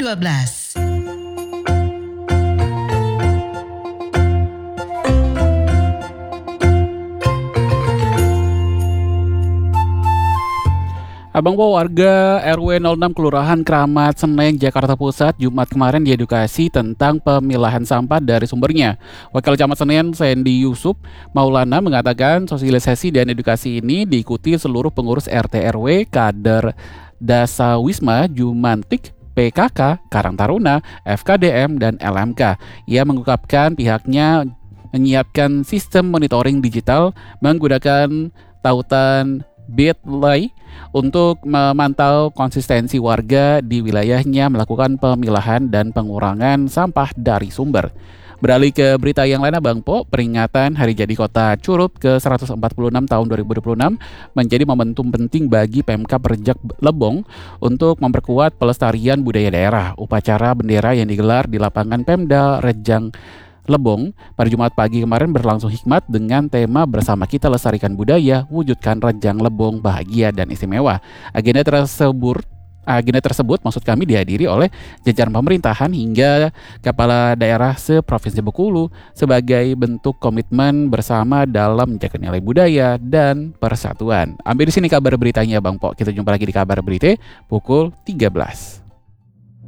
12. Abang Po, warga RW 06 Kelurahan Kramat Senen, Jakarta Pusat, Jumat kemarin diedukasi tentang pemilahan sampah dari sumbernya. Wakil Camat Senen, Sandy Yusuf Maulana, mengatakan sosialisasi dan edukasi ini diikuti seluruh pengurus RT RW, kader Dasawisma, Jumantik, PKK, Karang Taruna, FKDM, dan LMK. Ia mengungkapkan pihaknya menyiapkan sistem monitoring digital menggunakan tautan Bitly untuk memantau konsistensi warga di wilayahnya melakukan pemilahan dan pengurangan sampah dari sumber. Beralih ke berita yang lain, Bang Po, peringatan Hari Jadi Kota Curup ke-146 tahun 2026 menjadi momentum penting bagi Pemkab Rejang Lebong untuk memperkuat pelestarian budaya daerah. Upacara bendera yang digelar di lapangan Pemda Rejang Lebong pada Jumat pagi kemarin berlangsung hikmat dengan tema Bersama Kita Lestarikan Budaya, Wujudkan Rejang Lebong Bahagia dan Istimewa. Agenda tersebut maksud kami dihadiri oleh jajaran pemerintahan hingga kepala daerah se-Provinsi Bengkulu sebagai bentuk komitmen bersama dalam menjaga nilai budaya dan persatuan. Ambil di sini kabar beritanya, Bang Po. Kita jumpa lagi di kabar berita pukul 13.